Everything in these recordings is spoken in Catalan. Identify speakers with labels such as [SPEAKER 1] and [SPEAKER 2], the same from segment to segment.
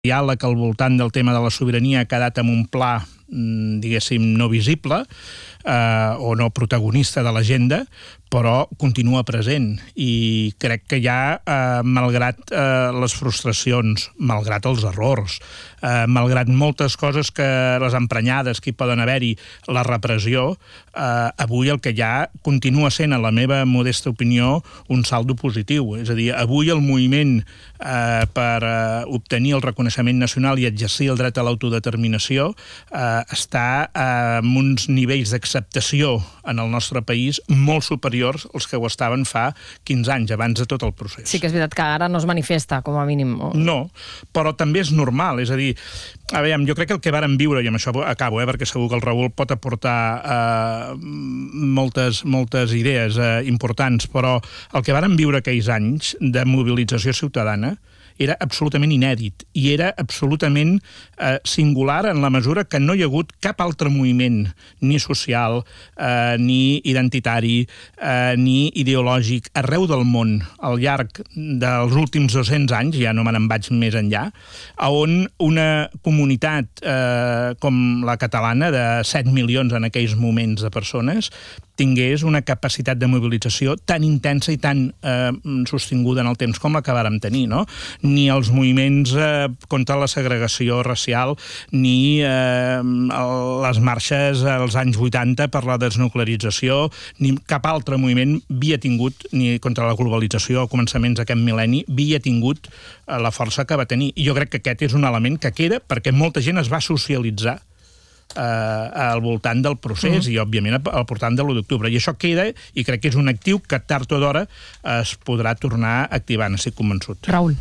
[SPEAKER 1] diàleg al voltant del tema de la sobirania ha quedat en un pla, diguéssim, no visible o no protagonista de l'agenda, però continua present i crec que ja, malgrat les frustracions, malgrat els errors, malgrat moltes coses que les emprenyades que hi poden haver-hi, la repressió, avui el que ja continua sent, en la meva modesta opinió, un saldo positiu. És a dir, avui el moviment per obtenir el reconeixement nacional i exercir el dret a l'autodeterminació està en uns nivells d'acceptació en el nostre país molt superiors als que ho estaven fa 15 anys, abans de tot el procés.
[SPEAKER 2] Sí que és veritat que ara no es manifesta, com a mínim.
[SPEAKER 1] No, però també és normal, és a dir, jo crec que el que vàrem viure, i amb això acabo, perquè segur que el Raül pot aportar moltes idees importants, però el que vàrem viure aquells anys de mobilització ciutadana era absolutament inèdit i era absolutament singular en la mesura que no hi ha hagut cap altre moviment, ni social, ni identitari, ni ideològic, arreu del món, al llarg dels últims 200 anys, ja no me n'en vaig més enllà, on una comunitat com la catalana, de 7 milions en aquells moments de persones, tingués una capacitat de mobilització tan intensa i tan sostinguda en el temps com la que vàrem tenir, no? Ni els moviments contra la segregació racial, ni les marxes als anys 80 per la desnuclearització, ni cap altre moviment havia tingut, ni contra la globalització a començaments d'aquest mil·lenni, havia tingut la força que va tenir. I jo crec que aquest és un element que queda perquè molta gent es va socialitzar al voltant del procés i, òbviament, al voltant de l'1 d'octubre. I això queda, i crec que és un actiu que tard o d'hora es podrà tornar a activar, n'estic convençut.
[SPEAKER 2] Raül.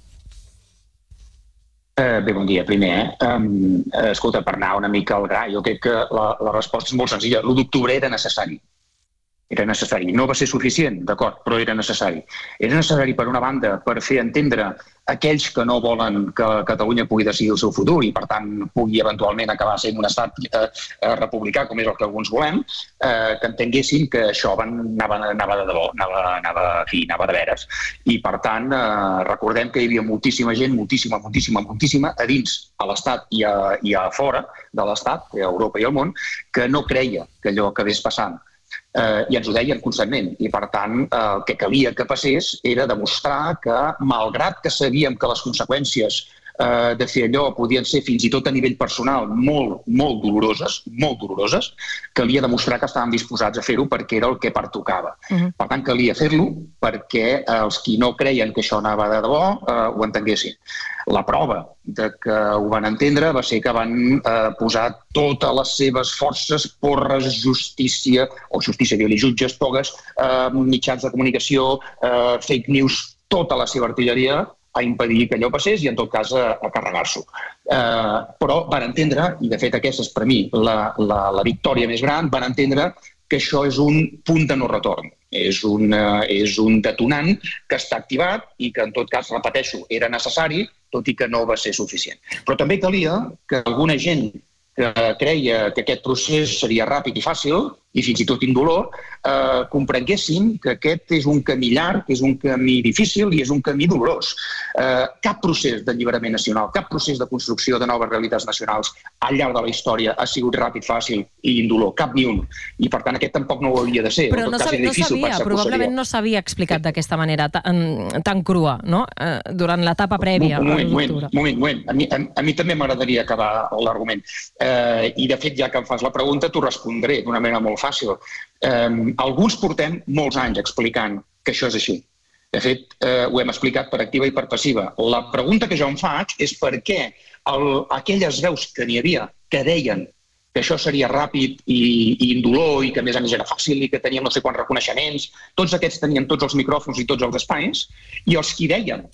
[SPEAKER 3] Bé, bon dia, primer. Escolta, per anar una mica al gra, jo crec que la resposta és molt senzilla. L'1 d'octubre era necessari. Era necessari. No va ser suficient, d'acord, però era necessari. Era necessari, per una banda, per fer entendre aquells que no volen que Catalunya pugui decidir el seu futur i, per tant, pugui eventualment acabar sent un estat republicà, com és el que alguns volem, que entenguessin que això anava de debò, anava de veres. I, per tant, recordem que hi havia moltíssima gent, moltíssima, a dins, a l'Estat i a fora de l'Estat, a Europa i al món, que no creia que allò acabés passant. I ens ho deien constantment. I, per tant, el que calia que passés era demostrar que, malgrat que sabíem que les conseqüències de fer allò podien ser fins i tot a nivell personal molt doloroses, calia demostrar que estàvem disposats a fer-ho perquè era el que pertocava. Per tant, calia fer-lo perquè els qui no creien que això anava de debò ho entenguessin. La prova de que ho van entendre va ser que van posar totes les seves forces, porres, justícia, jutges, togues, mitjans de comunicació, fake news, tota la seva artilleria a impedir que allò passés i, en tot cas, a carregar-s'ho. Però van entendre, i de fet aquesta és per mi la victòria més gran, van entendre que això és un punt de no retorn. És un detonant que està activat i que, en tot cas, repeteixo, era necessari, tot i que no va ser suficient. Però també calia que alguna gent que creia que aquest procés seria ràpid i fàcil, i fins i tot indolor, comprenguessin que aquest és un camí llarg, que és un camí difícil i és un camí dolorós. Cap procés d'alliberament nacional, cap procés de construcció de noves realitats nacionals al llarg de la història ha sigut ràpid, fàcil i indolor, cap ni un. I, per tant, aquest tampoc no ho havia de ser.
[SPEAKER 2] Però no sabia, probablement no s'havia explicat d'aquesta manera tan crua, no? Durant l'etapa prèvia.
[SPEAKER 3] Un moment. A mi també m'agradaria acabar l'argument. I, de fet, ja que em fas la pregunta, t'ho respondré d'una manera molt fàcil. Alguns portem molts anys explicant que això és així. De fet, ho hem explicat per activa i per passiva. La pregunta que jo em faig és per què aquelles veus que n'hi havia que deien que això seria ràpid i indolor i que, a més era fàcil i que teníem no sé quants reconeixements, tots aquests tenien tots els micròfons i tots els espais, i els qui deien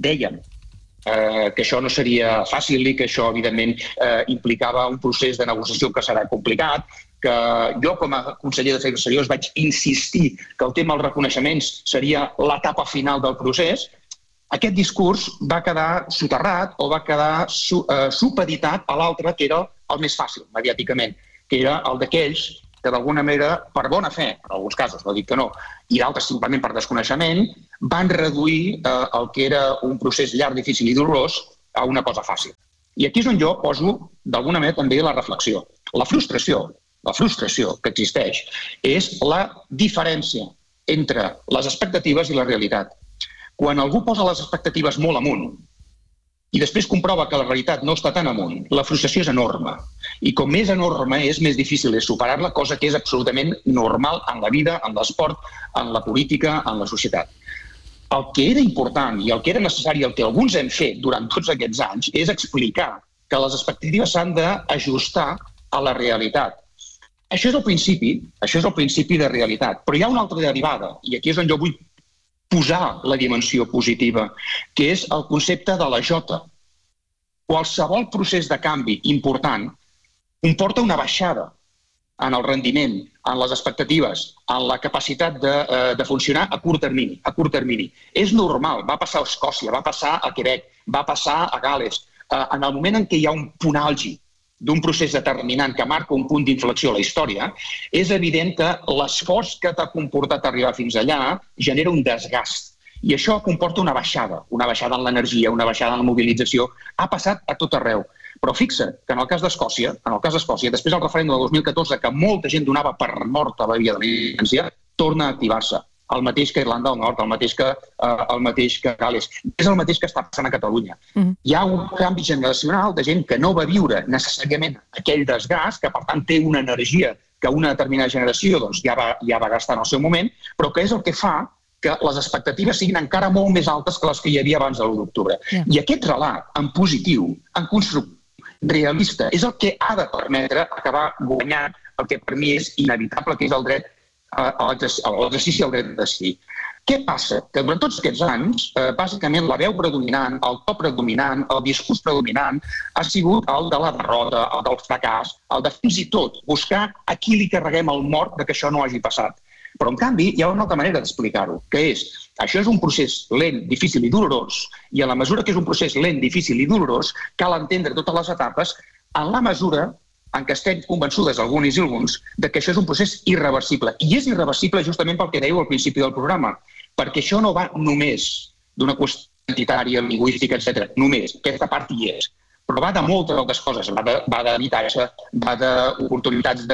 [SPEAKER 3] que això no seria fàcil i que això, evidentment, implicava un procés de negociació que serà complicat, que jo, com a conseller d'Afers Exteriors, vaig insistir que el tema dels reconeixements seria l'etapa final del procés. Aquest discurs va quedar soterrat o va quedar supeditat a l'altre, que era el més fàcil, mediàticament, que era el d'aquells que, d'alguna manera, per bona fe, en alguns casos, no dic que no, i d'altres simplement per desconeixement, van reduir el que era un procés llarg, difícil i dolorós a una cosa fàcil. I aquí és on jo poso, d'alguna manera, també la reflexió. La frustració que existeix és la diferència entre les expectatives i la realitat. Quan algú posa les expectatives molt amunt i després comprova que la realitat no està tan amunt, la frustració és enorme. I com més enorme és, més difícil és superar-la, cosa que és absolutament normal en la vida, en l'esport, en la política, en la societat. El que era important i el que era necessari, el que alguns hem fet durant tots aquests anys, és explicar que les expectatives s'han d'ajustar a la realitat. Això és el principi de realitat. Però hi ha una altra derivada, i aquí és on jo vull posar la dimensió positiva, que és el concepte de la jota. Qualsevol procés de canvi important comporta una baixada en el rendiment, en les expectatives, en la capacitat de funcionar a curt termini. És normal, va passar a Escòcia, va passar a Quebec, va passar a Gal·les. En el moment en què hi ha un punt àlgid d'un procés determinant que marca un punt d'inflexió a la història, és evident que l'esforç que t'ha comportat arribar fins allà genera un desgast. I això comporta una baixada en l'energia, una baixada en la mobilització. Ha passat a tot arreu. Però fixa't que en el cas d'Escòcia, després del referèndum del 2014, que molta gent donava per morta la via de l'independència, torna a activar-se. El mateix que Irlanda del Nord, el mateix que Gal·les. És el mateix que està passant a Catalunya. Hi ha un canvi generacional de gent que no va viure necessàriament aquell desgast, que per tant té una energia que una determinada generació ja va gastar en el seu moment, però que és el que fa que les expectatives siguin encara molt més altes que les que hi havia abans de l'1 d'octubre. I aquest relat, en positiu, en constructiu, realista, és el que ha de permetre acabar guanyant el que per mi és inevitable, que és el dret a l'exercici del dret a decidir. Què passa? Que durant tots aquests anys, bàsicament, la veu predominant, el to predominant, el discurs predominant ha sigut el de la derrota, el del fracàs, el de fins i tot buscar a qui li carreguem el mort que això no hagi passat. Però, en canvi, hi ha una altra manera d'explicar-ho, que és, això és un procés lent, difícil i dolorós, i a la mesura que és un procés lent, difícil i dolorós, cal entendre totes les etapes en la mesura en què estem convençudes, alguns i alguns, que això és un procés irreversible. I és irreversible justament pel que dèieu al principi del programa, perquè això no va només d'una qüestió identitària, lingüística, etc. Només, aquesta part hi és. Però va de moltes altres coses. Va d'habitatge, va d'oportunitats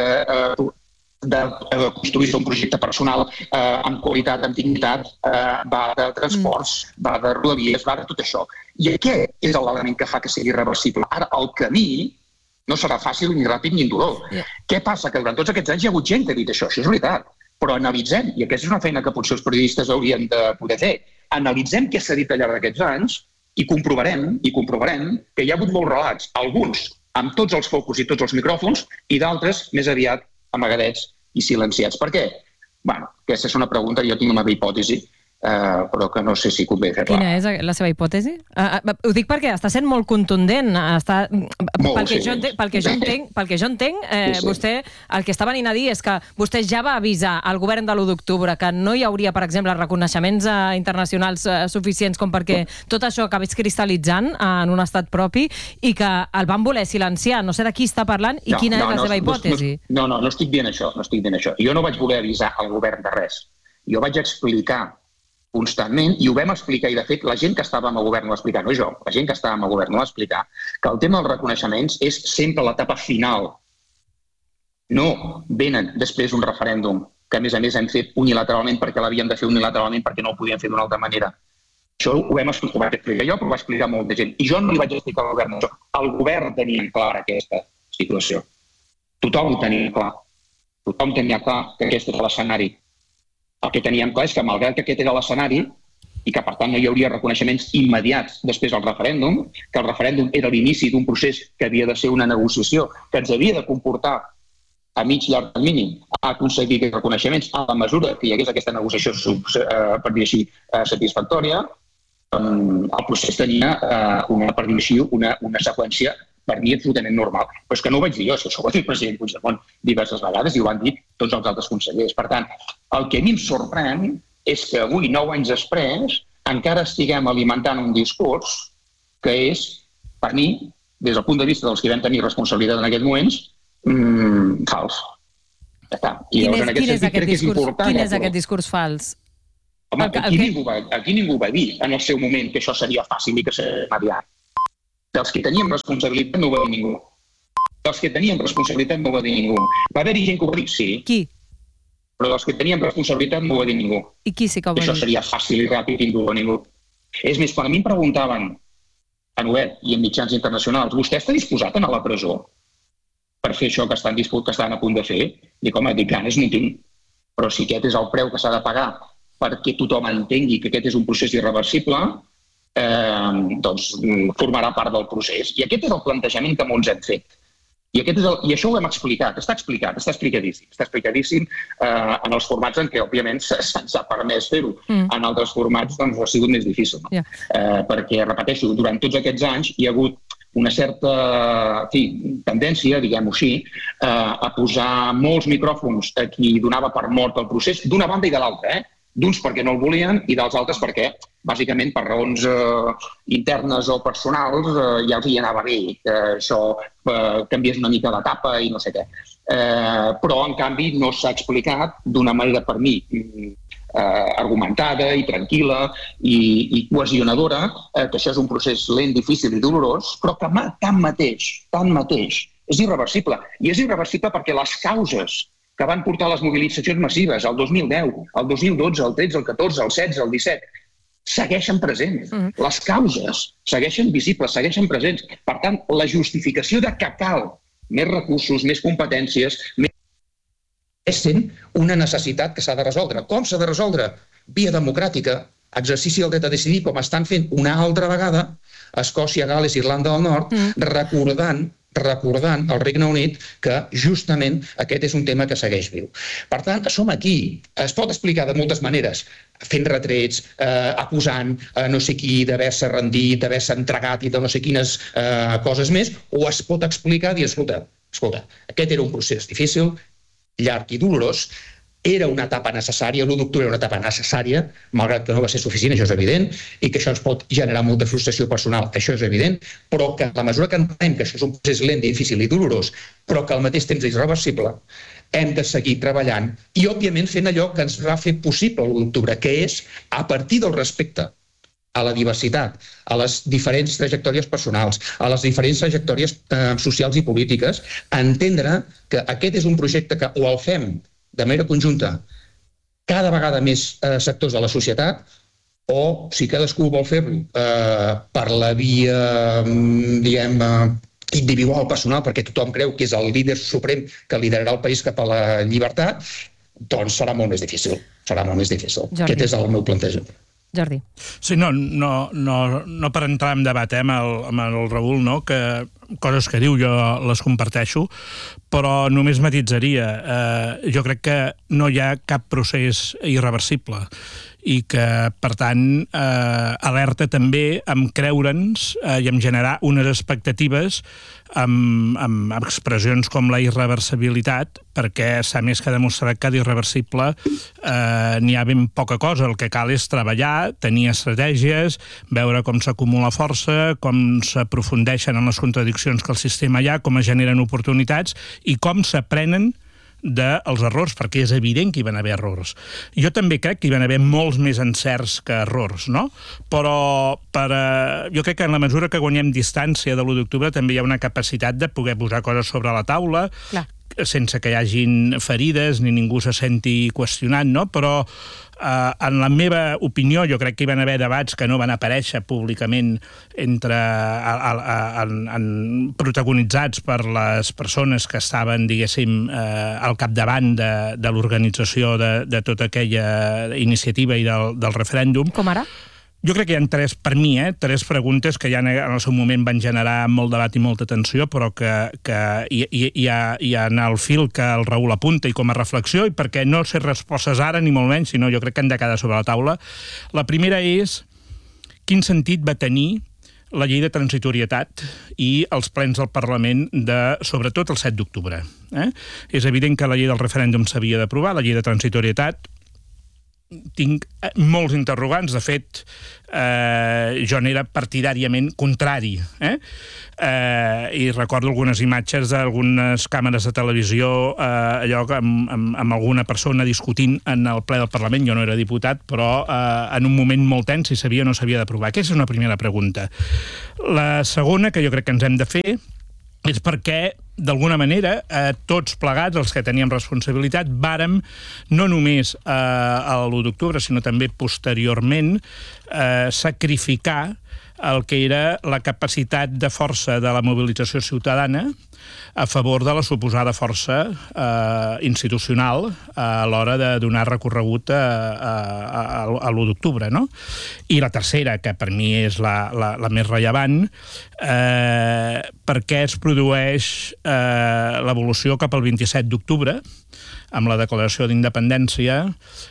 [SPEAKER 3] de construir-se un projecte personal amb qualitat, amb dignitat, va de transports, va de rodalies, va de tot això. I aquest és l'element que fa que sigui irreversible. Ara, el camí no serà fàcil, ni ràpid, ni indolor. Què passa? Que durant tots aquests anys hi ha hagut gent que ha dit això és veritat. Però analitzem, i aquesta és una feina que potser els periodistes haurien de poder fer, analitzem què s'ha dit al llarg d'aquests anys i comprovarem que hi ha hagut molts relats, alguns amb tots els focus i tots els micròfons, i d'altres més aviat amagadets i silenciats. Per què? Bé, aquesta és una pregunta, jo tinc la meva hipòtesi, però que no sé si convé fer-la.
[SPEAKER 2] Quina és la seva hipòtesi? Ho dic perquè està sent molt contundent. Pel que jo entenc, vostè el que està venint a dir és que vostè ja va avisar al govern de l'1 d'octubre que no hi hauria, per exemple, reconeixements internacionals suficients com perquè tot això acabés cristal·litzant en un estat propi i que el van voler silenciar. No sé de qui està parlant i quina és la seva hipòtesi.
[SPEAKER 3] No estic dient això. Jo no vaig voler avisar al govern de res. Jo vaig explicar constantment, i ho vam explicar, i de fet la gent que estàvem al govern ho va explicar, no jo, la gent que estàvem al govern ho va explicar, que el tema dels reconeixements és sempre l'etapa final. No venen després un referèndum que a més hem fet unilateralment perquè l'havíem de fer unilateralment perquè no ho podíem fer d'una altra manera. Això ho vam explicar jo, però ho va explicar molta gent. I jo no li vaig explicar al govern això. El govern tenia clara aquesta situació. Tothom ho tenia clar. Tothom tenia clar que aquest era l'escenari. El que teníem clar és que, malgrat que aquest era l'escenari i que, per tant, no hi hauria reconeixements immediats després del referèndum, que el referèndum era l'inici d'un procés que havia de ser una negociació, que ens havia de comportar a mig llarg termini a aconseguir aquests reconeixements a la mesura que hi hagués aquesta negociació, per dir així, satisfactòria, el procés tenia una seqüència per mi absolutament normal. Però és que no ho vaig dir jo, això ho va dir el president Puigdemont diverses vegades i ho van dir tots els altres consellers. Per tant, el que a mi em sorprèn és que avui, 9 anys després, encara estiguem alimentant un discurs que és, per mi, des del punt de vista dels que vam tenir responsabilitat en aquests moments, fals. Ja està.
[SPEAKER 2] Quin és aquest discurs fals?
[SPEAKER 3] Home, aquí ningú va dir en el seu moment que això seria fàcil i que seria immediat. Dels que teníem responsabilitat no ho va dir ningú. Dels que teníem responsabilitat no ho va dir ningú. Va haver-hi gent que ho va dir? Sí.
[SPEAKER 2] Qui?
[SPEAKER 3] Però dels que teníem responsabilitat no ho va dir ningú.
[SPEAKER 2] I qui sí que ho va dir?
[SPEAKER 3] Això seria fàcil i ràpid i no ho va dir ningú. És més, quan a mi em preguntaven en web i en mitjans internacionals, vostè està disposat a anar a la presó per fer això que estan a punt de fer? Dic, home, ganes no tinc. Però si aquest és el preu que s'ha de pagar perquè tothom entengui que aquest és un procés irreversible, doncs formarà part del procés. I aquest és el plantejament que molts hem fet. I això ho hem explicat, està explicadíssim. Està explicadíssim en els formats en què, òbviament, se'ns ha permès fer-ho. En altres formats doncs, ha sigut més difícil. No? Perquè, repeteixo, durant tots aquests anys hi ha hagut una certa tendència, diguem-ho així, a posar molts micròfons a qui donava per mort el procés, d'una banda i de l'altra, d'uns perquè no el volien i dels altres perquè, bàsicament, per raons internes o personals, ja els hi anava bé que això canviés una mica d'etapa i no sé què. Però, en canvi, no s'ha explicat d'una manera, per mi, argumentada i tranquil·la i cohesionadora, que això és un procés lent, difícil i dolorós, però que tanmateix és irreversible. I és irreversible perquè les causes que van portar les mobilitzacions massives el 2010, el 2012, el 13, el 14, el 16, el 17, segueixen presents. Les causes segueixen visibles, segueixen presents. Per tant, la justificació de que cal més recursos, més competències, és sent una necessitat que s'ha de resoldre. Com s'ha de resoldre? Via democràtica, exercici del dret a decidir, com estan fent una altra vegada Escòcia, Gal·les i Irlanda del Nord, recordant al Regne Unit que justament aquest és un tema que segueix viu. Per tant, som aquí. Es pot explicar de moltes maneres, fent retrets, acusant no sé qui d'haver-se rendit, d'haver-se entregat i de no sé quines coses més, o es pot explicar i dir, escolta, aquest era un procés difícil, llarg i dolorós, era una etapa necessària, l'1 d'octubre era una etapa necessària, malgrat que no va ser suficient, això és evident, i que això ens pot generar molta frustració personal, això és evident, però que a la mesura que entenem que això és un procés lent, difícil i dolorós, però que al mateix temps és irreversible, hem de seguir treballant i, òbviament, fent allò que ens va fer possible l'1 d'octubre, que és, a partir del respecte a la diversitat, a les diferents trajectòries personals, a les diferents trajectòries socials i polítiques, entendre que aquest és un projecte que o el fem de manera conjunta cada vegada més sectors de la societat, o si cadascú vol fer-lo per la via, diguem, individual, personal, perquè tothom creu que és el líder suprem que liderarà el país cap a la llibertat, doncs serà molt més difícil. Aquest és el meu plantejament.
[SPEAKER 2] Jordi.
[SPEAKER 1] Sí, no per entrar en debat amb el Raül, no? Que coses que diu jo les comparteixo, però només matissaria. Jo crec que no hi ha cap procés irreversible i que, per tant, alerta també amb creure'ns i amb generar unes expectatives amb expressions com la irreversibilitat, perquè s'ha més que demostrat que d'irreversible n'hi ha ben poca cosa. El que cal és treballar, tenir estratègies, veure com s'acumula força, com s'aprofundeixen en les contradiccions que el sistema hi ha, com es generen oportunitats i com s'aprenen dels errors, perquè és evident que hi van haver errors. Jo també crec que hi van haver molts més encerts que errors, no? Però jo crec que en la mesura que guanyem distància de l'1 d'octubre també hi ha una capacitat de poder posar coses sobre la taula, sense que hi hagin ferides ni ningú se senti qüestionat, no? Però en la meva opinió, jo crec que hi van haver debats que no van aparèixer públicament protagonitzats per les persones que estaven, diguéssim, al capdavant de l'organització de tota aquella iniciativa i del referèndum.
[SPEAKER 2] Com ara?
[SPEAKER 1] Jo crec que hi ha per mi, tres preguntes que ja en el seu moment van generar molt debat i molta tensió, però que hi ha en el fil que el Raül apunta i com a reflexió, i perquè no sé respostes ara ni molt menys, sinó jo crec que han de quedar sobre la taula. La primera és quin sentit va tenir la llei de transitorietat i els plens del Parlament sobretot el 7 d'octubre. És evident que la llei del referèndum s'havia d'aprovar, la llei de transitorietat tinc molts interrogants. De fet, jo n'era partidàriament contrari. I recordo algunes imatges d'algunes càmeres de televisió, allò amb alguna persona discutint en el ple del Parlament. Jo no era diputat, però en un moment molt tens, si s'havia o no s'havia d'aprovar. Aquesta és una primera pregunta. La segona, que jo crec que ens hem de fer, és perquè, d'alguna manera, tots plegats, els que teníem responsabilitat, vàrem, no només a l'1 d'octubre, sinó també posteriorment, sacrificar el que era la capacitat de força de la mobilització ciutadana a favor de la suposada força institucional a l'hora de donar recorregut a l'1 d'octubre, no? I la tercera, que per mi és la més rellevant, perquè es produeix l'evolució cap al 27 d'octubre, amb la declaració d'independència,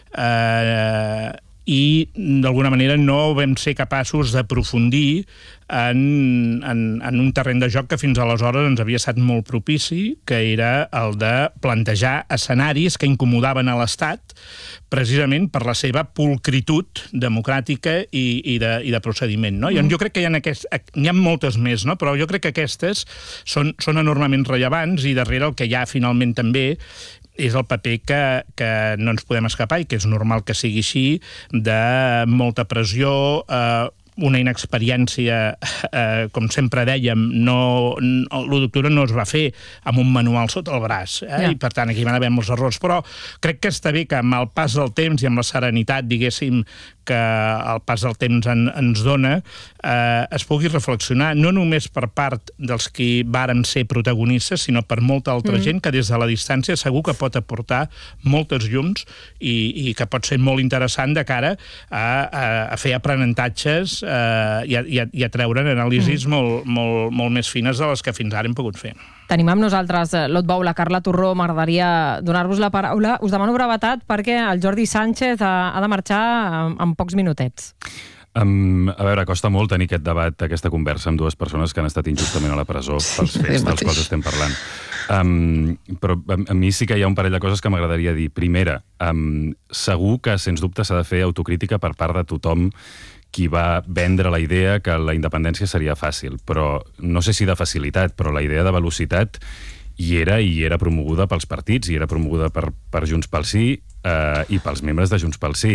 [SPEAKER 1] i d'alguna manera no vam ser capaços d'aprofundir en un terreny de joc que fins aleshores ens havia estat molt propici, que era el de plantejar escenaris que incomodaven a l'Estat precisament per la seva pulcritud democràtica i de procediment. No? Jo crec que n'hi ha moltes més, no? Però jo crec que aquestes són enormement rellevants, i darrere el que hi ha finalment també és el paper que no ens podem escapar, i que és normal que sigui així, de molta pressió, una inexperiència, com sempre dèiem, l'1 d'octubre no es va fer amb un manual sota el braç, i per tant aquí van haver molts errors, però crec que està bé que amb el pas del temps i amb la serenitat, diguéssim, que el pas del temps ens dona, es pugui reflexionar no només per part dels qui vàrem ser protagonistes, sinó per molta altra gent que des de la distància segur que pot aportar moltes llums i que pot ser molt interessant de cara a fer aprenentatges i a treure'n anàlisis molt més fines de les que fins ara hem pogut fer.
[SPEAKER 2] Tenim amb nosaltres l'Ot Bou, la Carla Torró. M'agradaria donar-vos la paraula. Us demano brevetat perquè el Jordi Sánchez ha de marxar en pocs minutets.
[SPEAKER 4] A veure, costa molt tenir aquest debat, aquesta conversa amb dues persones que han estat injustament a la presó pels fets dels quals estem parlant. Però a mi sí que hi ha un parell de coses que m'agradaria dir. Primera, segur que, sens dubte, s'ha de fer autocrítica per part de tothom qui va vendre la idea que la independència seria fàcil, però no sé si de facilitat, però la idea de velocitat hi era promoguda pels partits, i era promoguda per Junts pel Sí i pels membres de Junts pel Sí,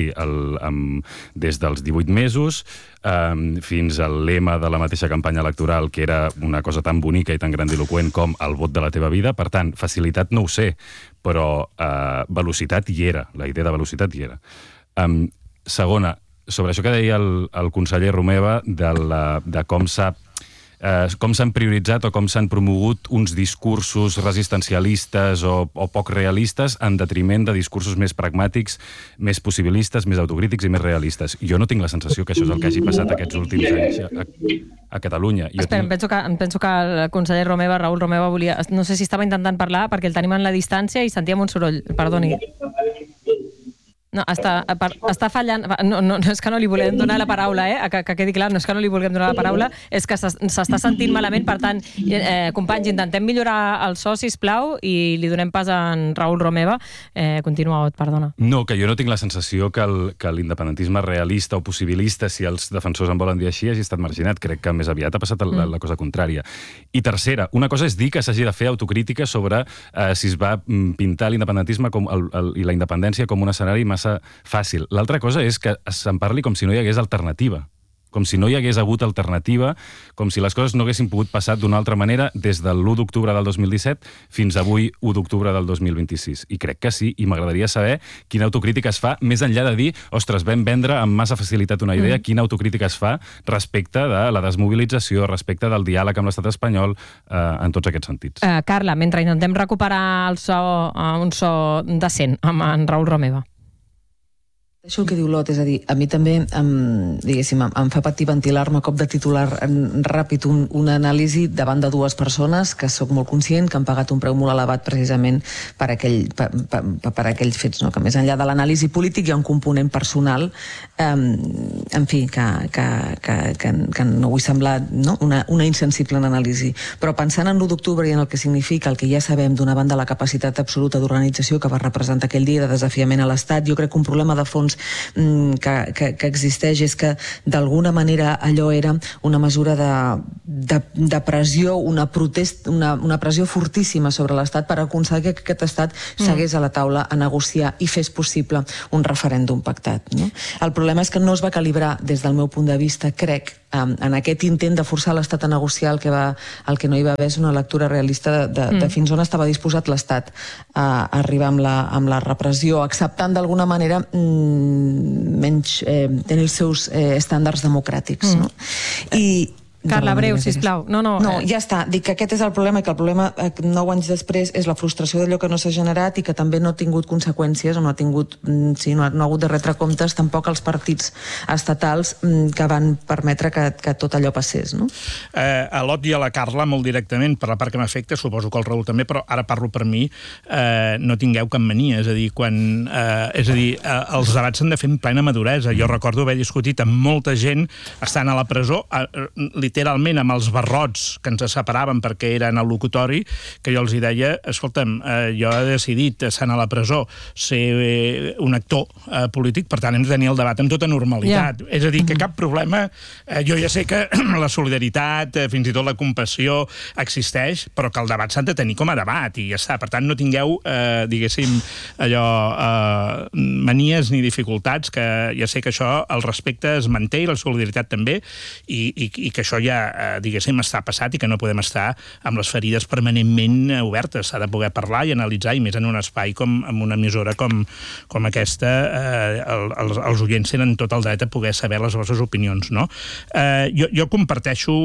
[SPEAKER 4] des dels 18 mesos fins al lema de la mateixa campanya electoral, que era una cosa tan bonica i tan grandiloquent com el vot de la teva vida. Per tant, facilitat no ho sé, però velocitat hi era, la idea de velocitat hi era. Segona, sobre això que deia el conseller Romeva de com s'han prioritzat o com s'han promogut uns discursos resistencialistes o poc realistes en detriment de discursos més pragmàtics, més possibilistes, més autocrítics i més realistes. Jo no tinc la sensació que això és el que hagi passat aquests últims anys a Catalunya.
[SPEAKER 2] Espera, em penso que el conseller Romeva, Raül Romeva, volia... No sé si estava intentant parlar perquè el tenim en la distància i sentíem un soroll. Perdoni. No, està fallant. No, és que no li volem donar la paraula, que quedi clar, no és que no li vulguem donar la paraula, és que s'està sentint malament. Per tant, companys, intentem millorar el so, sisplau, i li donem pas a en Raül Romeva. Continua, Ot, perdona.
[SPEAKER 4] No, que jo no tinc la sensació que l'independentisme realista o possibilista, si els defensors en volen dir així, hagi estat marginat. Crec que més aviat ha passat la cosa contrària. I tercera, una cosa és dir que s'hagi de fer autocrítica sobre si es va pintar l'independentisme i la independència com un escenari massa fàcil. L'altra cosa és que se'n parli com si no hi hagués alternativa. Com si no hi hagués hagut alternativa, com si les coses no haguessin pogut passar d'una altra manera des de l'1 d'octubre del 2017 fins avui 1 d'octubre del 2026. I crec que sí, i m'agradaria saber quina autocrítica es fa, més enllà de dir, ostres, vam vendre amb massa facilitat una idea, quina autocrítica es fa respecte de la desmobilització, respecte del diàleg amb l'estat espanyol, en tots aquests sentits.
[SPEAKER 2] Carla, mentre intentem recuperar un so decent amb en Raül Romeva.
[SPEAKER 5] Això el que diu l'Ot, és a dir, a mi també, diguéssim, em fa patir ventilar-me a cop de titular ràpid una anàlisi davant de dues persones que sóc molt conscient que han pagat un preu molt elevat precisament per aquells fets, no? Que més enllà de l'anàlisi polític hi ha un component personal, en fi, que no vull semblar, no? Una insensible anàlisi. Però pensant en l'1 d'octubre i en el que significa, el que ja sabem, d'una banda la capacitat absoluta d'organització que va representar aquell dia de desafiament a l'Estat, jo crec que un problema de fons jurídiques que existeix és que d'alguna manera allò era una mesura de pressió, una pressió fortíssima sobre l'Estat per aconseguir que aquest Estat s'hagués a la taula a negociar i fes possible un referèndum pactat. El problema és que no es va calibrar des del meu punt de vista, crec, en aquest intent de forçar l'Estat a negociar. El que no hi va haver és una lectura realista de fins on estava disposat l'Estat a arribar amb la repressió, acceptant d'alguna manera menys tenir els seus estàndards democràtics.
[SPEAKER 2] Carla, breu, sisplau. No,
[SPEAKER 5] ja està. Dic que aquest és el problema i que el problema 9 anys després és la frustració d'allò que no s'ha generat i que també no ha tingut conseqüències, no ha hagut de retre comptes tampoc als partits estatals que van permetre que tot allò passés.
[SPEAKER 1] A l'Ot i a la Carla, molt directament, per la part que m'afecta, suposo que el Raül també, però ara parlo per mi, no tingueu cap mania. És a dir, els debats s'han de fer en plena maduresa. Jo recordo haver discutit amb molta gent estant a la presó, literalment amb els barrots que ens separaven perquè eren al locutori, que jo els hi deia, escolta'm, jo he decidit, estant a la presó, ser un actor polític, per tant hem de tenir el debat amb tota normalitat. És a dir, que cap problema, jo ja sé que la solidaritat, fins i tot la compassió existeix, però que el debat s'ha de tenir com a debat i ja està. Per tant, no tingueu, diguéssim, allò, manies ni dificultats, que ja sé que això, el respecte es manté i la solidaritat també, i que això ja, diguéssim, està passat i que no podem estar amb les ferides permanentment obertes. S'ha de poder parlar i analitzar, i més en un espai com en una emissora com aquesta, els oients tenen tot el dret a poder saber les vostres opinions, no? Jo comparteixo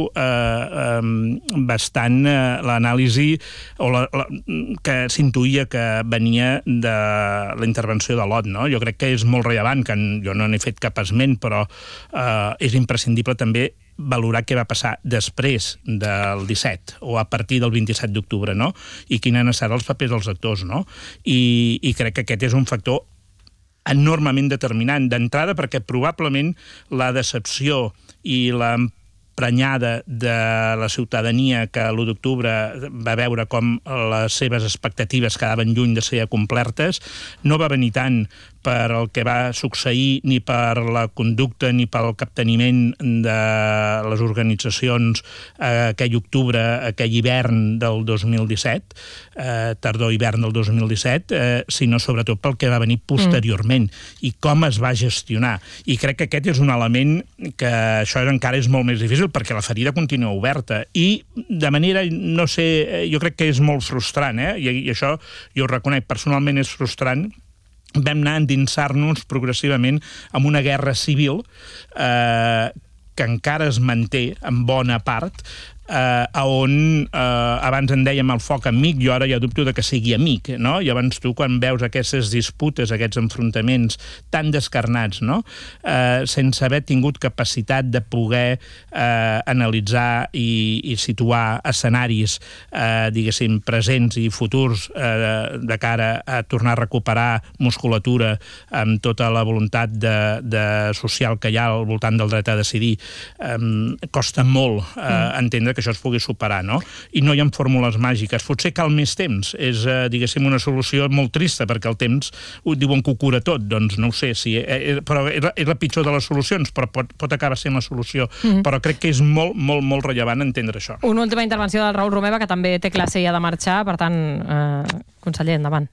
[SPEAKER 1] bastant l'anàlisi que s'intuïa que venia de la intervenció de l'Ot, no? Jo crec que és molt rellevant, que jo no n'he fet cap esment, però és imprescindible també valorar què va passar després del 17 o a partir del 27 d'octubre, no? I quins han estat els papers dels actors, no? I crec que aquest és un factor enormement determinant d'entrada, perquè probablement la decepció i l'emprenyada de la ciutadania que l'1 d'octubre va veure com les seves expectatives quedaven lluny de ser complertes no va venir tant per el que va succeir, ni per la conducta, ni pel capteniment de les organitzacions aquell octubre, aquell hivern del 2017, tardor-hivern del 2017, sinó sobretot pel que va venir posteriorment i com es va gestionar. I crec que aquest és un element que això encara és molt més difícil perquè la ferida continua oberta i de manera, no sé, jo crec que és molt frustrant, i això jo ho reconec, personalment és frustrant. Vam anar a endinsar-nos progressivament en una guerra civil que encara es manté en bona part, on abans en dèiem el foc amic, jo ara ja dubto que sigui amic, no? Llavors tu quan veus aquestes disputes, aquests enfrontaments tan descarnats, no? Sense haver tingut capacitat de poder analitzar i situar escenaris, diguéssim, presents i futurs de cara a tornar a recuperar musculatura amb tota la voluntat social que hi ha al voltant del dret a decidir, costa molt entendre que això es pugui superar, no? I no hi ha fórmules màgiques. Potser cal més temps. És, diguéssim, una solució molt trista, perquè el temps diuen que ho cura tot. Doncs no ho sé, però és la pitjor de les solucions, però pot acabar sent la solució. Però crec que és molt, molt, molt rellevant entendre això.
[SPEAKER 2] Una última intervenció del Raül Romeva, que també té classe i ha de marxar. Per tant, conseller, endavant.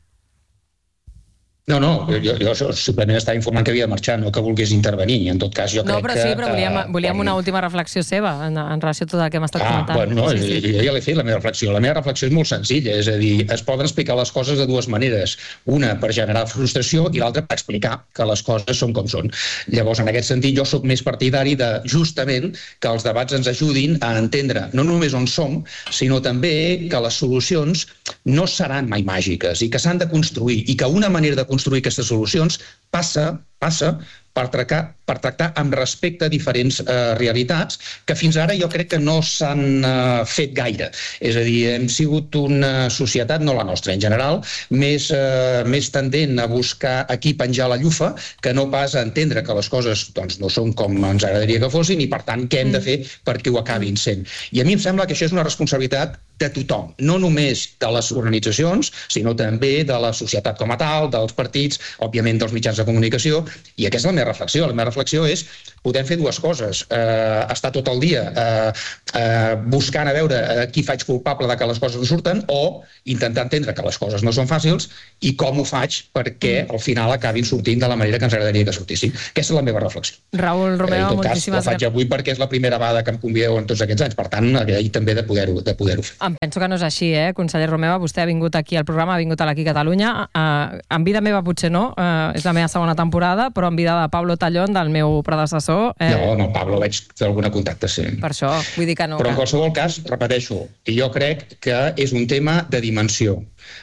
[SPEAKER 3] No, jo simplement estava informant que havia de marxar, no que volgués intervenir. En tot cas, jo crec que...
[SPEAKER 2] No, però sí, però volíem una última reflexió seva en relació a tot el que hem estat comentant.
[SPEAKER 3] Bueno, jo ja l'he fet, la meva reflexió. La meva reflexió és molt senzilla, és a dir, es poden explicar les coses de dues maneres. Una per generar frustració i l'altra per explicar que les coses són com són. Llavors, en aquest sentit, jo sóc més partidari de, justament, que els debats ens ajudin a entendre no només on som, sinó també que les solucions no seran mai màgiques i que s'han de construir i que una manera de construir aquestes solucions passa
[SPEAKER 6] per tractar amb respecte diferents realitats que fins ara jo crec que no s'han fet gaire. És a dir, hem sigut una societat, no la nostra en general, més tendent a buscar a qui penjar la llufa que no pas a entendre que les coses doncs, no són com ens agradaria que fossin i, per tant, què hem de fer perquè ho acabin sent. I a mi em sembla que això és una responsabilitat de tothom, no només de les organitzacions, sinó també de la societat com a tal, dels partits, òbviament dels mitjans de comunicació, i aquesta és la meva reflexió. La meva reflexió és, podem fer dues coses, estar tot el dia buscant a veure qui faig culpable de que les coses no surten o intentar entendre que les coses no són fàcils i com ho faig perquè al final acabin sortint de la manera que ens agradaria que sortissin. Aquesta és la meva reflexió.
[SPEAKER 2] Raül Romeva, moltíssimes gràcies.
[SPEAKER 6] La faig avui perquè és la primera vegada que em convideu en tots aquests anys, per tant, agraït també de poder-ho fer.
[SPEAKER 2] Em penso que no és així, conseller Romeva. Vostè ha vingut aquí al programa, ha vingut a l'Aquí Catalunya. En vida meva potser no, és la meva segona temporada, però en vida de Pablo Tallón, del meu predecessor...
[SPEAKER 6] No, Pablo veig d'algun contacte, sí.
[SPEAKER 2] Per això, vull dir que no.
[SPEAKER 6] Però en qualsevol cas, repeteixo, jo crec que és un tema de dimensió.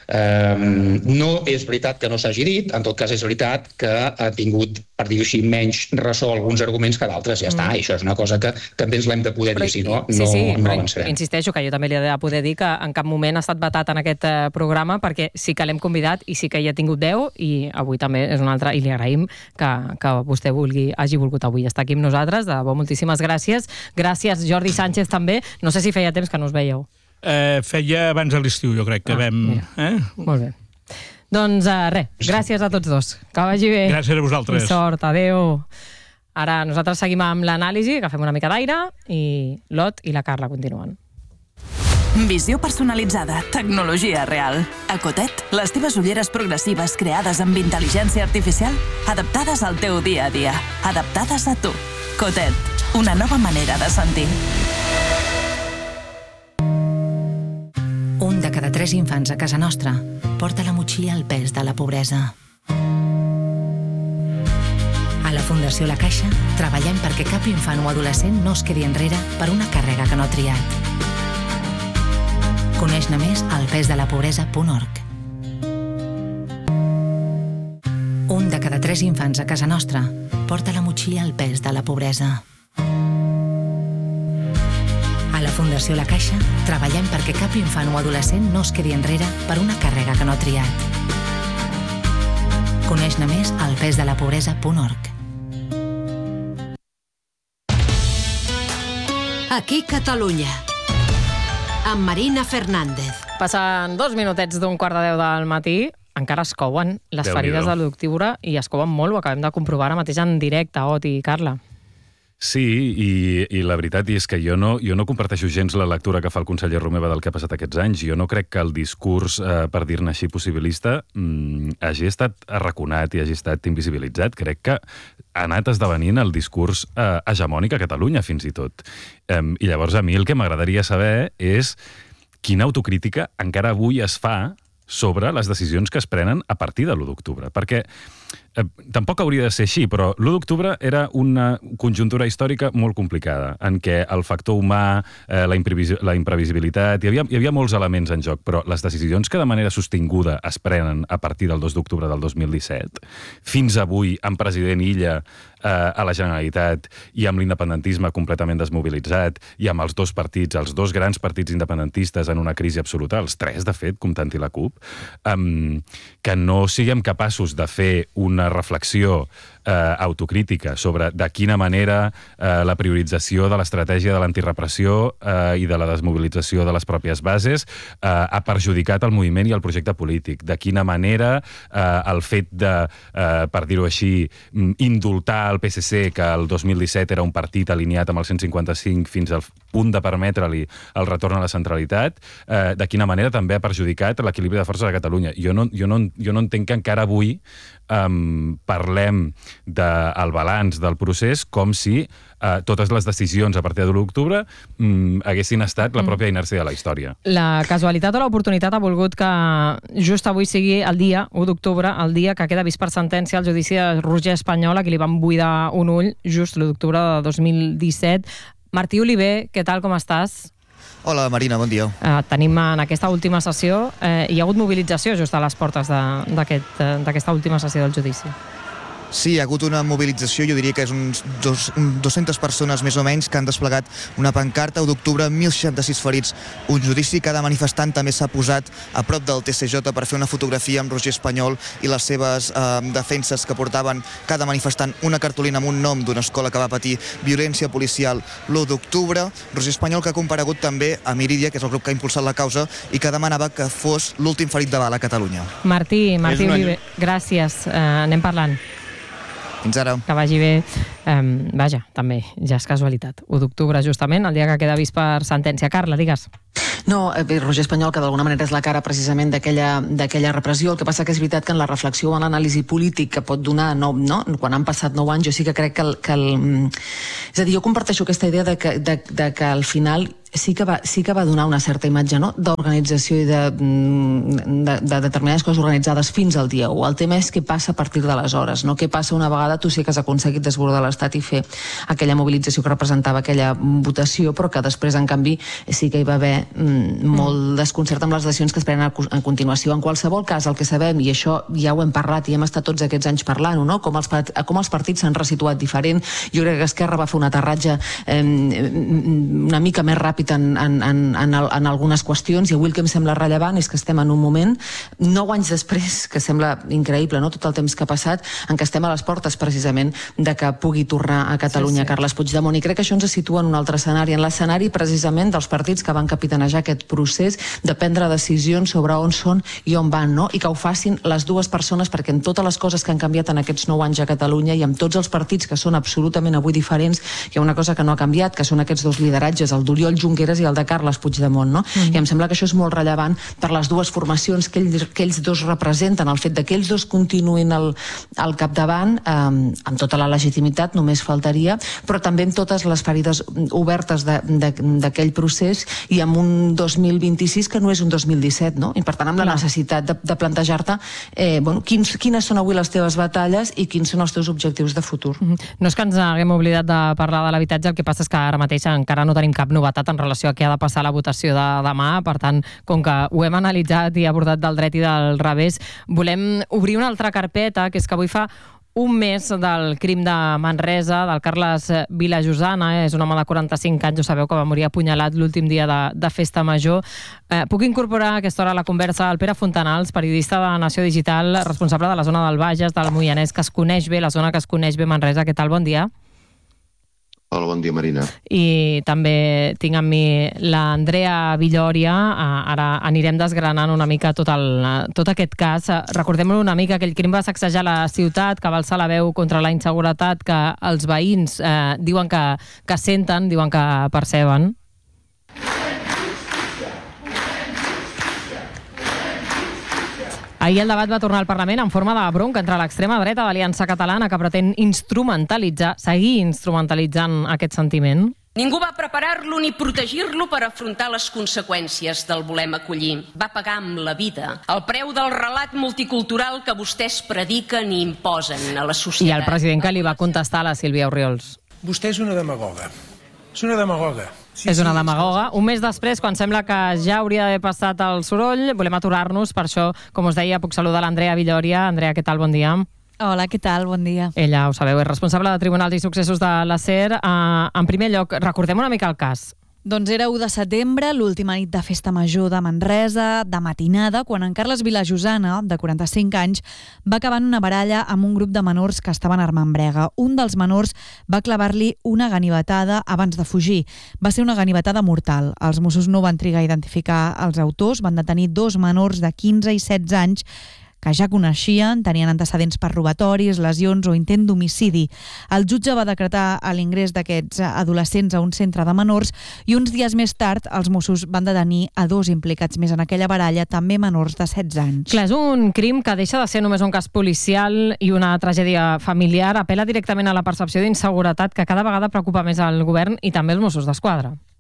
[SPEAKER 6] No és veritat que no s'hagi dit, en tot cas és veritat que ha tingut, per dir-ho així, menys ressò alguns arguments que d'altres, ja està, i això és una cosa que també ens l'hem de poder dir, si no, no avançarem.
[SPEAKER 2] Insisteixo que jo també li he de poder dir que en cap moment ha estat vetat en aquest programa perquè sí que l'hem convidat i sí que hi ha tingut veu i avui també és una altra, i li agraïm que vostè hagi volgut avui estar aquí amb nosaltres. De debò, moltíssimes gràcies. Gràcies, Jordi Sánchez, també. No sé si feia temps que no us veieu.
[SPEAKER 1] Feia abans de l'estiu, jo crec que vam...
[SPEAKER 2] Molt bé. Doncs res, gràcies a tots dos. Que vagi bé.
[SPEAKER 1] Gràcies a vosaltres.
[SPEAKER 2] Sort, adeu. Ara nosaltres seguim amb l'anàlisi, agafem una mica d'aire i l'Ot i la Carla continuen.
[SPEAKER 7] Visió personalitzada, tecnologia real. A Cotet, les teves ulleres progressives creades amb intel·ligència artificial, adaptades al teu dia a dia, adaptades a tu. Cotet, una nova manera de sentir.
[SPEAKER 8] Un de cada 3 infants a casa nostra porta a la motxilla el pes de la pobresa. A la Fundació La Caixa treballem perquè cap infant o adolescent no es quedi enrere per una càrrega que no ha triat. Coneix-ne més al pesdelapobresa.org. Un de cada 3 infants a casa nostra porta a la motxilla el pes de la pobresa. A la Fundació La Caixa treballem perquè cap infant o adolescent no es quedi enrere per una càrrega que no ha triat. Coneix-ne més al pesdelapobresa.org.
[SPEAKER 9] Aquí Catalunya, amb Marina Fernández.
[SPEAKER 2] Passen 2 minutets d'un 9:15 del matí. Encara es couen les ferides de l'1 d'octubre i es couen molt, ho acabem de comprovar ara mateix en directe, Ot i Carla.
[SPEAKER 4] Sí, i la veritat és que jo no comparteixo gens la lectura que fa el conseller Romeva del que ha passat aquests anys. Jo no crec que el discurs, per dir-ne així, possibilista, hagi estat arraconat i hagi estat invisibilitzat. Crec que ha anat esdevenint el discurs hegemònic a Catalunya, fins i tot. I llavors a mi el que m'agradaria saber és quina autocrítica encara avui es fa sobre les decisions que es prenen a partir de l'1 d'octubre. Perquè tampoc hauria de ser així, però l'1 d'octubre era una conjuntura històrica molt complicada, en què el factor humà, la imprevisibilitat, hi havia molts elements en joc, però les decisions que de manera sostinguda es prenen a partir del 2 d'octubre del 2017, fins avui amb president Illa a la Generalitat i amb l'independentisme completament desmobilitzat i amb els 2 partits, els 2 grans partits independentistes en una crisi absoluta, els 3, de fet, comptant-hi la CUP, que no siguem capaços de fer una reflexió autocrítica sobre de quina manera la priorització de l'estratègia de l'antirepressió i de la desmobilització de les pròpies bases ha perjudicat el moviment i el projecte polític. De quina manera el fet de, per dir-ho així, indultar el PSC, que el 2017 era un partit alineat amb el 155 fins al punt de permetre-li el retorn a la centralitat, de quina manera també ha perjudicat l'equilibri de forces a Catalunya. Jo no entenc que encara avui parlem del balanç del procés com si totes les decisions a partir de l'1 d'octubre haguessin estat la pròpia inèrcia de la història.
[SPEAKER 2] La casualitat o l'oportunitat ha volgut que just avui sigui el dia 1 d'octubre, el dia que queda vist per sentència al judici de Roger Espanyol, a qui li van buidar un ull just l'1 d'octubre de 2017. Martí Oliver, què tal, com estàs?
[SPEAKER 10] Hola, Marina, bon dia.
[SPEAKER 2] Tenim en aquesta última sessió, hi ha hagut mobilització just a les portes d'aquesta última sessió del judici.
[SPEAKER 10] Sí, hi ha hagut una mobilització, jo diria que és uns 200 persones més o menys que han desplegat una pancarta. 1 d'octubre, 1.066 ferits, un judici. Cada manifestant també s'ha posat a prop del TCJ per fer una fotografia amb Roger Espanyol i les seves defenses, que portaven cada manifestant una cartolina amb un nom d'una escola que va patir violència policial l'1 d'octubre. Roger Espanyol, que ha comparegut també a Miridia, que és el grup que ha impulsat la causa, i que demanava que fos l'últim ferit de bala a Catalunya.
[SPEAKER 2] Martí Oliver, gràcies. Anem parlant.
[SPEAKER 10] Fins ara.
[SPEAKER 2] Que vagi bé. Vaja, també, ja és casualitat. 1 d'octubre, justament, el dia que queda vist per sentència. Carla, digues.
[SPEAKER 5] No, Roger Espanyol, que d'alguna manera és la cara precisament d'aquella repressió. El que passa que és veritat que en la reflexió o en l'anàlisi polític que pot donar quan han passat 9 anys, jo sí que crec que és a dir, jo comparteixo aquesta idea de que al final sí que va donar una certa imatge, no?, d'organització i de determinades coses organitzades fins al dia 1. El tema és què passa a partir d'aleshores, no? Què passa una vegada tu sí que has aconseguit desbordar l'Estat i fer aquella mobilització que representava aquella votació, però que després, en canvi, sí que hi va haver molt desconcert amb les decisions que es prenen a continuació. En qualsevol cas, el que sabem, i això ja ho hem parlat i hem estat tots aquests anys parlant-ho, no?, com els partits s'han resituat diferent. Jo crec que Esquerra va fer un aterratge una mica més ràpid en algunes qüestions, i avui el que em sembla rellevant és que estem en un moment, 9 anys després, que sembla increïble, no?, tot el temps que ha passat, en què estem a les portes precisament de que pugui tornar a Catalunya Carles Puigdemont, i crec que això ens situa en un altre escenari, en l'escenari precisament dels partits que van capitanejar aquest procés de prendre decisions sobre on són i on van, no?, i que ho facin les dues persones, perquè en totes les coses que han canviat en aquests 9 anys a Catalunya i amb tots els partits que són absolutament avui diferents, hi ha una cosa que no ha canviat, que són aquests dos lideratges, el d'Oriol Junqueras i el de Carles Puigdemont, no? I em sembla que això és molt rellevant per les dues formacions que ells dos representen, el fet de que ells dos continuïn al capdavant, amb tota la legitimitat, només faltaria, però també amb totes les ferides obertes d'aquell procés i amb un 2026 que no és un 2017, no? I per tant amb la necessitat de plantejar-te quines són avui les teves batalles i quins són els teus objectius de futur.
[SPEAKER 2] No és que ens haguem oblidat de parlar de l'habitatge, el que passa és que ara mateix encara no tenim cap novetat en relació a què ha de passar la votació de demà. Per tant, com que ho hem analitzat i abordat del dret i del revés, volem obrir una altra carpeta, que és que avui fa un mes del crim de Manresa, del Carles Vilajosana. És un home de 45 anys, ho sabeu, que va morir apunyalat l'últim dia de festa major. Puc incorporar a aquesta hora a la conversa el Pere Fontanals, periodista de Nació Digital, responsable de la zona del Bages, del Moianès, que es coneix bé, la zona que es coneix bé Manresa. Què tal? Bon dia.
[SPEAKER 11] Hola, bon dia, Marina.
[SPEAKER 2] I també tinc amb mi l'Andrea Villòria. Ara anirem desgranant una mica tot aquest cas. Recordem-lo una mica, aquell crim va sacsejar la ciutat, que va alçar la veu contra la inseguretat que els veïns diuen que senten, diuen que perceben. Ahir el debat va tornar al Parlament en forma de bronca entre l'extrema dreta d'Aliança Catalana, que pretén seguir instrumentalitzant aquest sentiment.
[SPEAKER 12] Ningú va preparar-lo ni protegir-lo per afrontar les conseqüències del volem acollir. Va pagar amb la vida el preu del relat multicultural que vostès prediquen i imposen a la societat.
[SPEAKER 2] I el president que li va contestar a la Sílvia Orriols.
[SPEAKER 13] Vostè és una demagoga. És una demagoga.
[SPEAKER 2] És una demagoga. Un mes després, quan sembla que ja hauria d'haver passat el soroll, volem aturar-nos. Per això, com us deia, puc saludar l'Andrea Villòria. Andrea, què tal? Bon dia.
[SPEAKER 14] Hola, què tal? Bon dia.
[SPEAKER 2] Ella, ho sabeu, és responsable de Tribunals i Successos de la SER. En primer lloc, recordem una mica el cas.
[SPEAKER 14] Doncs era 1 de setembre, l'última nit de festa major de Manresa, de matinada, quan en Carles Vilajosana, de 45 anys, va acabar en una baralla amb un grup de menors que estaven armant brega. Un dels menors va clavar-li una ganivetada abans de fugir. Va ser una ganivetada mortal. Els Mossos no van trigar a identificar els autors, van detenir 2 menors de 15 i 16 anys que ja coneixien, tenien antecedents per robatoris, lesions o intent d'homicidi. El jutge va decretar l'ingrés d'aquests adolescents a un centre de menors i uns dies més tard els Mossos van detenir a 2 implicats més en aquella baralla, també menors de 16 anys.
[SPEAKER 2] Clar, és un crim que deixa de ser només un cas policial i una tragèdia familiar, apel·la directament a la percepció d'inseguretat que cada vegada preocupa més al govern i també els Mossos d'Esquadra.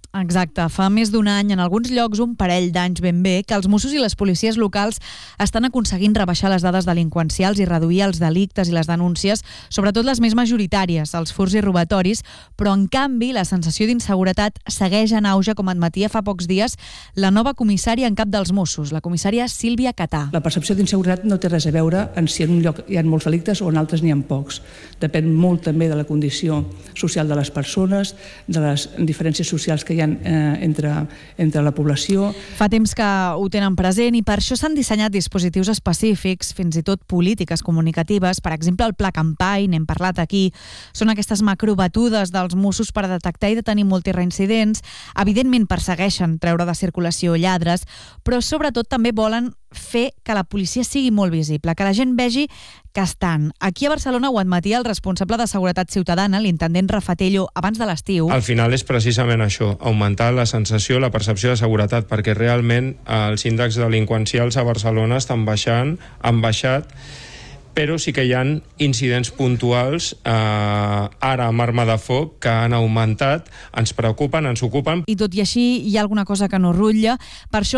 [SPEAKER 14] Exacte, fa més d'un any, en alguns llocs un parell d'anys ben bé, que els Mossos i les policies locals estan aconseguint rebaixar les dades delinqüencials i reduir els delictes i les denúncies, sobretot les més majoritàries, els furts i robatoris, però en canvi la sensació d'inseguretat segueix en auge, com admetia fa pocs dies la nova comissària en cap dels Mossos, la comissària Sílvia Catà.
[SPEAKER 15] La percepció d'inseguretat no té res a veure en si en un lloc hi ha molts delictes o en altres n'hi ha pocs. Depèn molt també de la condició social de les persones, de les diferències socials que hi ha entre la població.
[SPEAKER 14] Fa temps que ho tenen present i per això s'han dissenyat dispositius específics, fins i tot polítiques comunicatives. Per exemple, el Pla Campany, n'hem parlat aquí, són aquestes macrobatudes dels Mossos per detectar i detenir multireincidents. Evidentment persegueixen treure de circulació lladres, però sobretot també volen fer que la policia sigui molt visible, que la gent vegi que estan. Aquí a Barcelona ho admetia el responsable de Seguretat Ciutadana, l'intendent Rafatello, abans de l'estiu.
[SPEAKER 16] Al final és precisament això, augmentar la sensació, la percepció de seguretat, perquè realment els índexs delinqüencials a Barcelona estan baixant, han baixat, però sí que hi ha incidents puntuals ara amb arma de foc que han augmentat, ens preocupen, ens ocupen.
[SPEAKER 14] I tot i així hi ha alguna cosa que no rutlla. Per això